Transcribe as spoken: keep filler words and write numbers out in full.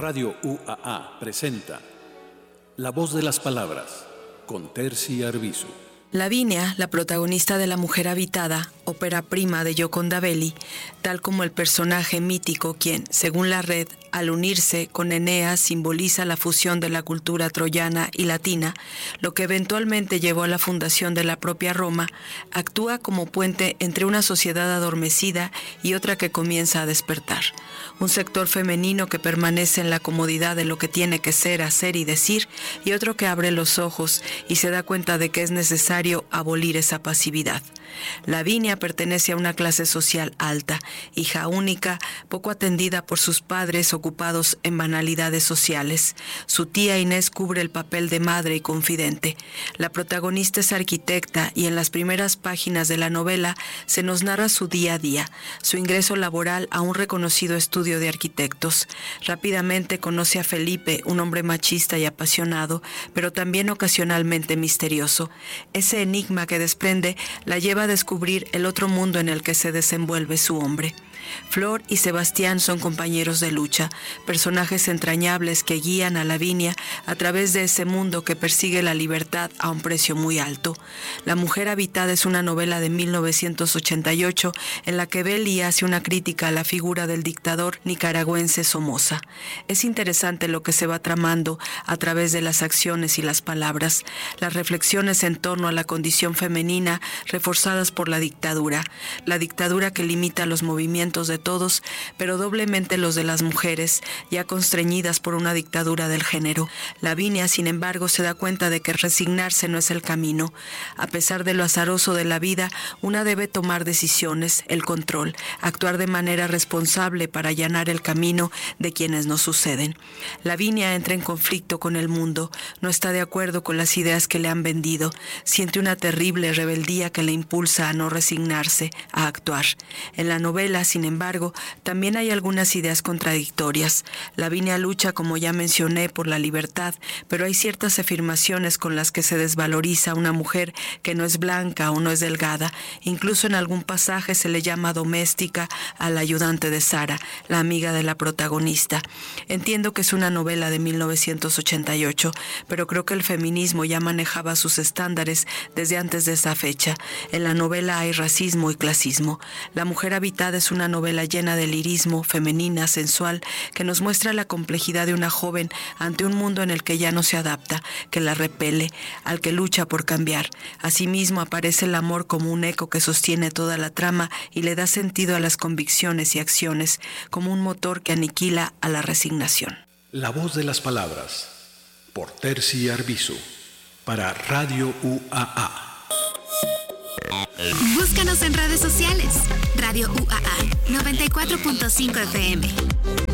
Radio U A A presenta La voz de las palabras, con Terci Arbizu. Lavinia, la protagonista de La mujer habitada, ópera prima de Gioconda Belli, tal como el personaje mítico quien, según la red, al unirse con Eneas simboliza la fusión de la cultura troyana y latina, lo que eventualmente llevó a la fundación de la propia Roma, actúa como puente entre una sociedad adormecida y otra que comienza a despertar. Un sector femenino que permanece en la comodidad de lo que tiene que ser, hacer y decir, y otro que abre los ojos y se da cuenta de que es necesario abolir esa pasividad. Lavinia pertenece a una clase social alta, hija única, poco atendida por sus padres ocupados en banalidades sociales. Su tía Inés cubre el papel de madre y confidente. La protagonista es arquitecta y en las primeras páginas de la novela se nos narra su día a día, su ingreso laboral a un reconocido estudio de arquitectos. Rápidamente conoce a Felipe, un hombre machista y apasionado, pero también ocasionalmente misterioso. Ese enigma que desprende la lleva a descubrir el otro mundo en el que se desenvuelve su hombre. Flor y Sebastián son compañeros de lucha, personajes entrañables que guían a Lavinia a través de ese mundo que persigue la libertad a un precio muy alto. La mujer habitada es una novela de mil novecientos ochenta y ocho en la que Belli hace una crítica a la figura del dictador nicaragüense Somoza. Es interesante lo que se va tramando a través de las acciones y las palabras, las reflexiones en torno a la condición femenina reforzadas por la dictadura, la dictadura que limita los movimientos de todos, pero doblemente los de las mujeres, ya constreñidas por una dictadura del género. Lavinia, sin embargo, se da cuenta de que resignarse no es el camino. A pesar de lo azaroso de la vida, una debe tomar decisiones, el control, actuar de manera responsable para allanar el camino de quienes nos suceden. Lavinia entra en conflicto con el mundo, no está de acuerdo con las ideas que le han vendido, siente una terrible rebeldía que le impulsa a no resignarse, a actuar. En la novela, sin embargo, también hay algunas ideas contradictorias. Lavinia lucha, como ya mencioné, por la libertad, pero hay ciertas afirmaciones con las que se desvaloriza a una mujer que no es blanca o no es delgada. Incluso en algún pasaje se le llama doméstica a la ayudante de Sara, la amiga de la protagonista. Entiendo que es una novela de mil novecientos ochenta y ocho, pero creo que el feminismo ya manejaba sus estándares desde antes de esa fecha. En la novela hay racismo y clasismo. La mujer habitada es una novela llena de lirismo, femenina, sensual, que nos muestra la complejidad de una joven ante un mundo en el que ya no se adapta, que la repele, al que lucha por cambiar. Asimismo, aparece el amor como un eco que sostiene toda la trama y le da sentido a las convicciones y acciones, como un motor que aniquila a la resignación. La voz de las palabras, por Terci Arbizu, para Radio U A A. Búscanos en redes sociales. Radio U A A noventa y cuatro punto cinco F M.